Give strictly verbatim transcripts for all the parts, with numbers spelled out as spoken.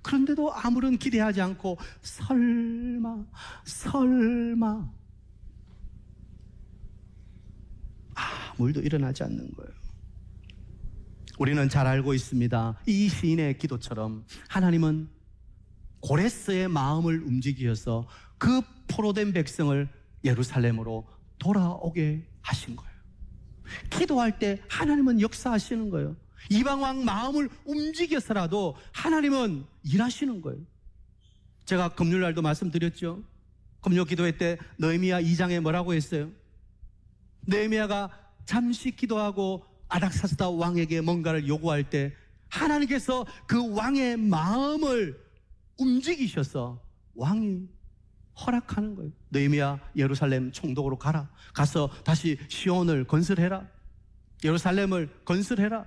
그런데도 아무런 기대하지 않고 설마 설마 아무 일도 일어나지 않는 거예요. 우리는 잘 알고 있습니다. 이 시인의 기도처럼 하나님은 고레스의 마음을 움직이셔서 그 포로된 백성을 예루살렘으로 돌아오게 하신 거예요. 기도할 때 하나님은 역사하시는 거예요. 이방왕 마음을 움직여서라도 하나님은 일하시는 거예요. 제가 금요일날도 말씀드렸죠. 금요 기도회 때 느헤미야 이 장에 뭐라고 했어요? 느헤미야가 잠시 기도하고 아닥사스다 왕에게 뭔가를 요구할 때 하나님께서 그 왕의 마음을 움직이셔서 왕이 허락하는 거예요. 느헤미야 예루살렘 총독으로 가라. 가서 다시 시온을 건설해라. 예루살렘을 건설해라.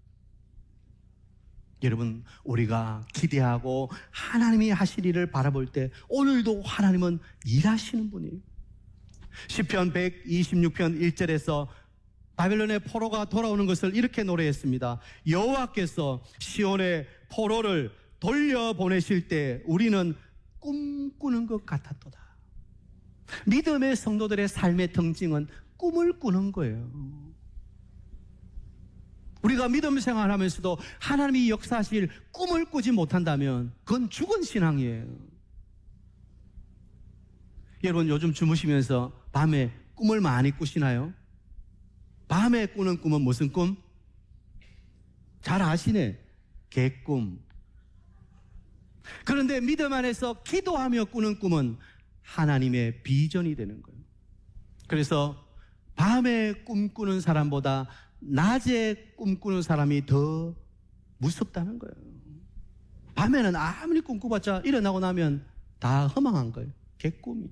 여러분, 우리가 기대하고 하나님이 하실 일을 바라볼 때 오늘도 하나님은 일하시는 분이에요. 시편 백이십육 편 일 절에서 바벨론의 포로가 돌아오는 것을 이렇게 노래했습니다. 여호와께서 시온의 포로를 돌려보내실 때 우리는 꿈꾸는 것 같았도다. 믿음의 성도들의 삶의 특징은 꿈을 꾸는 거예요. 우리가 믿음 생활하면서도 하나님이 역사하실 꿈을 꾸지 못한다면 그건 죽은 신앙이에요. 여러분, 요즘 주무시면서 밤에 꿈을 많이 꾸시나요? 밤에 꾸는 꿈은 무슨 꿈? 잘 아시네. 개꿈. 그런데 믿음 안에서 기도하며 꾸는 꿈은 하나님의 비전이 되는 거예요. 그래서 밤에 꿈꾸는 사람보다 낮에 꿈꾸는 사람이 더 무섭다는 거예요. 밤에는 아무리 꿈꿔봤자 일어나고 나면 다 허망한 거예요. 개꿈이.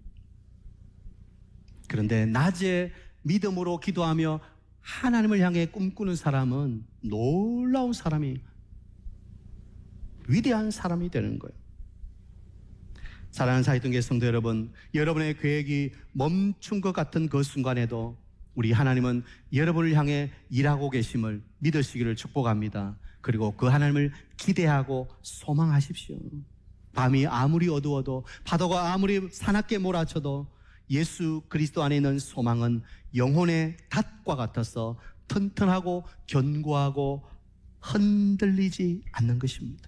그런데 낮에 믿음으로 기도하며 하나님을 향해 꿈꾸는 사람은 놀라운 사람이, 위대한 사람이 되는 거예요. 사랑하는 사이동계 성도 여러분, 여러분의 계획이 멈춘 것 같은 그 순간에도 우리 하나님은 여러분을 향해 일하고 계심을 믿으시기를 축복합니다. 그리고 그 하나님을 기대하고 소망하십시오. 밤이 아무리 어두워도 파도가 아무리 사납게 몰아쳐도 예수 그리스도 안에 있는 소망은 영혼의 닷과 같아서 튼튼하고 견고하고 흔들리지 않는 것입니다.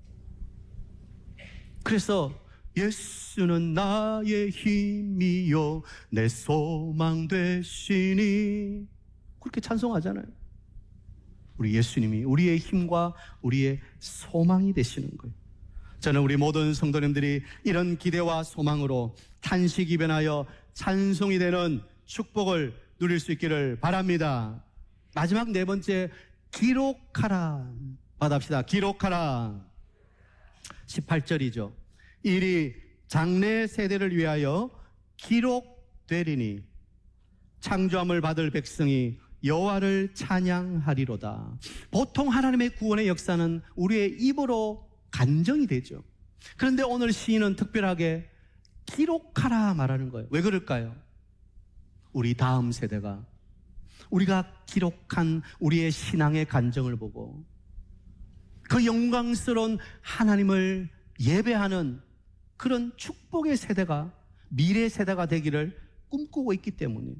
그래서 예수는 나의 힘이요 내 소망 되시니 그렇게 찬송하잖아요. 우리 예수님이 우리의 힘과 우리의 소망이 되시는 거예요. 저는 우리 모든 성도님들이 이런 기대와 소망으로 탄식이 변하여 찬송이 되는 축복을 누릴 수 있기를 바랍니다. 마지막 네 번째, 기록하라 받합시다. 기록하라. 십팔 절이죠. 일이 장래 세대를 위하여 기록되리니 창조함을 받을 백성이 여호와를 찬양하리로다. 보통 하나님의 구원의 역사는 우리의 입으로 간정이 되죠. 그런데 오늘 시인은 특별하게 기록하라 말하는 거예요. 왜 그럴까요? 우리 다음 세대가 우리가 기록한 우리의 신앙의 간정을 보고 그 영광스러운 하나님을 예배하는 그런 축복의 세대가 미래 세대가 되기를 꿈꾸고 있기 때문이에요.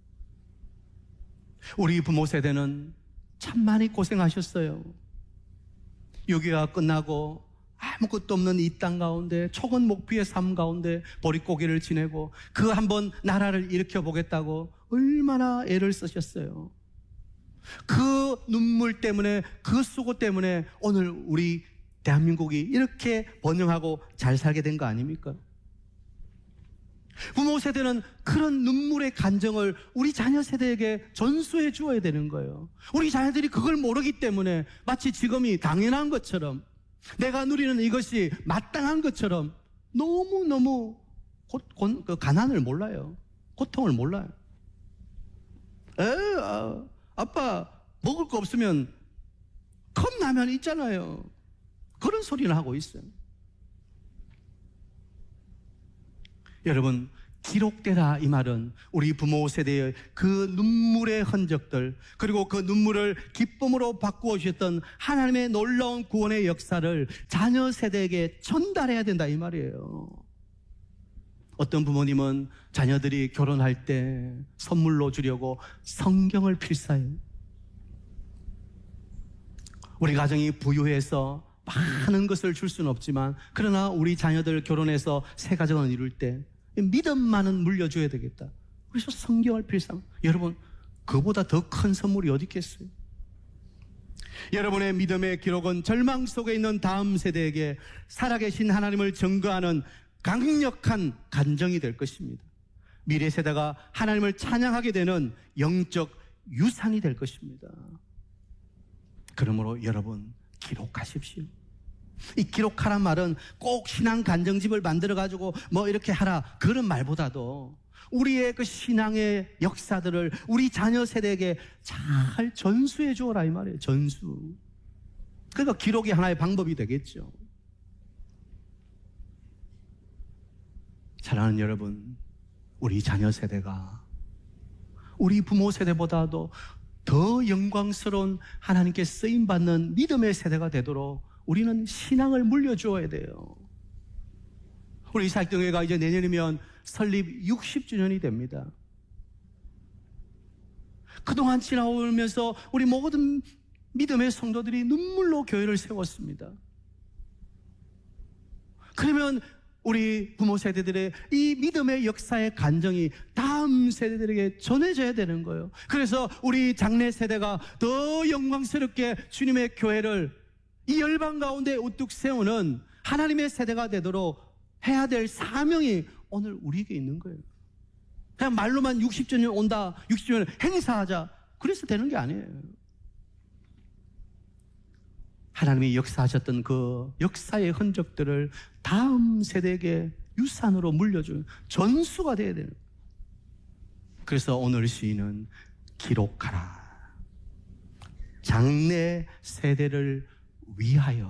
우리 부모 세대는 참 많이 고생하셨어요. 유교가 끝나고 아무것도 없는 이 땅 가운데 초건 목피의 삶 가운데 보릿고개를 지내고 그 한번 나라를 일으켜 보겠다고 얼마나 애를 쓰셨어요. 그 눈물 때문에, 그 수고 때문에 오늘 우리 대한민국이 이렇게 번영하고 잘 살게 된 거 아닙니까? 부모 세대는 그런 눈물의 간정을 우리 자녀 세대에게 전수해 주어야 되는 거예요. 우리 자녀들이 그걸 모르기 때문에 마치 지금이 당연한 것처럼, 내가 누리는 이것이 마땅한 것처럼 너무너무 고, 고, 그 가난을 몰라요. 고통을 몰라요. 에, 아, 아빠 먹을 거 없으면 컵라면 있잖아요. 그런 소리를 하고 있어요. 여러분, 기록되라 이 말은 우리 부모 세대의 그 눈물의 흔적들, 그리고 그 눈물을 기쁨으로 바꾸어 주셨던 하나님의 놀라운 구원의 역사를 자녀 세대에게 전달해야 된다 이 말이에요. 어떤 부모님은 자녀들이 결혼할 때 선물로 주려고 성경을 필사해요. 우리 가정이 부유해서 많은 것을 줄 수는 없지만, 그러나 우리 자녀들 결혼해서 새 가정을 이룰 때 믿음만은 물려줘야 되겠다. 그래서 성경을 필상. 여러분, 그보다 더 큰 선물이 어디 있겠어요? 여러분의 믿음의 기록은 절망 속에 있는 다음 세대에게 살아계신 하나님을 증거하는 강력한 간정이 될 것입니다. 미래 세대가 하나님을 찬양하게 되는 영적 유산이 될 것입니다. 그러므로 여러분, 기록하십시오. 이 기록하란 말은 꼭 신앙 간정집을 만들어가지고 뭐 이렇게 하라, 그런 말보다도 우리의 그 신앙의 역사들을 우리 자녀 세대에게 잘 전수해 주어라 이 말이에요. 전수. 그러니까 기록이 하나의 방법이 되겠죠. 사랑하는 여러분, 우리 자녀 세대가 우리 부모 세대보다도 더 영광스러운 하나님께 쓰임받는 믿음의 세대가 되도록 우리는 신앙을 물려주어야 돼요. 우리 사역동회가 이제 내년이면 설립 육십 주년이 됩니다. 그동안 지나오면서 우리 모든 믿음의 성도들이 눈물로 교회를 세웠습니다. 그러면 우리 부모 세대들의 이 믿음의 역사의 간정이 다음 세대들에게 전해져야 되는 거예요. 그래서 우리 장래 세대가 더 영광스럽게 주님의 교회를 이 열방 가운데 우뚝 세우는 하나님의 세대가 되도록 해야 될 사명이 오늘 우리에게 있는 거예요. 그냥 말로만 육십 주년 온다, 육십 주년 행사하자, 그래서 되는 게 아니에요. 하나님이 역사하셨던 그 역사의 흔적들을 다음 세대에게 유산으로 물려주는 전수가 되어야 돼요. 그래서 오늘 시인은 기록하라. 장래 세대를 위하여.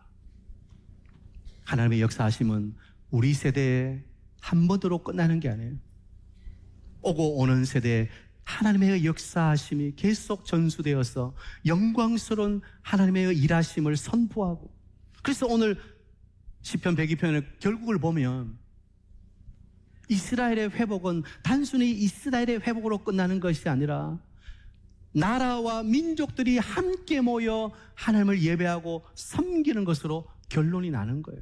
하나님의 역사하심은 우리 세대에 한 번으로 끝나는 게 아니에요. 오고 오는 세대에 하나님의 역사하심이 계속 전수되어서 영광스러운 하나님의 일하심을 선포하고, 그래서 오늘 시편 백이 편의 결국을 보면 이스라엘의 회복은 단순히 이스라엘의 회복으로 끝나는 것이 아니라 나라와 민족들이 함께 모여 하나님을 예배하고 섬기는 것으로 결론이 나는 거예요.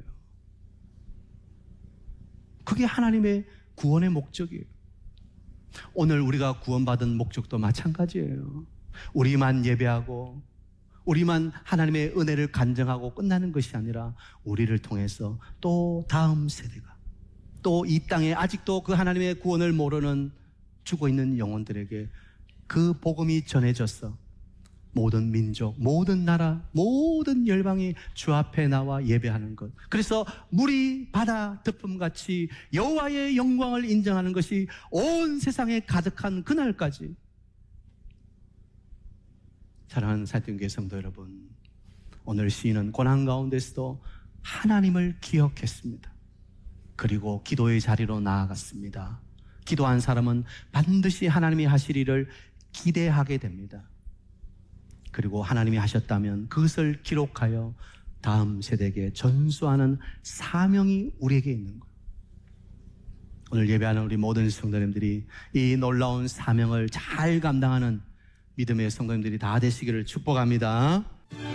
그게 하나님의 구원의 목적이에요. 오늘 우리가 구원받은 목적도 마찬가지예요. 우리만 예배하고 우리만 하나님의 은혜를 간증하고 끝나는 것이 아니라 우리를 통해서 또 다음 세대가, 또 이 땅에 아직도 그 하나님의 구원을 모르는 죽어있는 영혼들에게 그 복음이 전해져서 모든 민족, 모든 나라, 모든 열방이 주 앞에 나와 예배하는 것, 그래서 물이 바다 덮음같이 여호와의 영광을 인정하는 것이 온 세상에 가득한 그날까지. 사랑하는 사역교회 성도 여러분, 오늘 시인은 고난 가운데서도 하나님을 기억했습니다. 그리고 기도의 자리로 나아갔습니다. 기도한 사람은 반드시 하나님이 하실 일을 기대하게 됩니다. 그리고 하나님이 하셨다면 그것을 기록하여 다음 세대에게 전수하는 사명이 우리에게 있는 거예요. 오늘 예배하는 우리 모든 성도님들이 이 놀라운 사명을 잘 감당하는 믿음의 성도님들이 다 되시기를 축복합니다.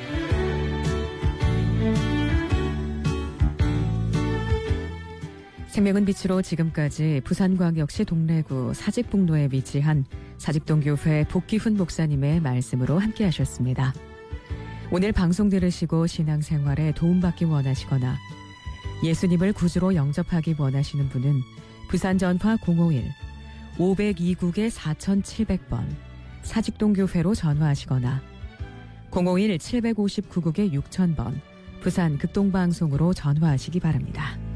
생명은 빛으로 지금까지 부산광역시 동래구 사직북로에 위치한 사직동교회 복기훈 목사님의 말씀으로 함께 하셨습니다. 오늘 방송 들으시고 신앙생활에 도움받기 원하시거나 예수님을 구주로 영접하기 원하시는 분은 부산전화 공오일 오공이 사칠백 번 사직동교회로 전화하시거나 공오일 칠오구 구 국에 육천 번 부산 극동방송으로 전화하시기 바랍니다.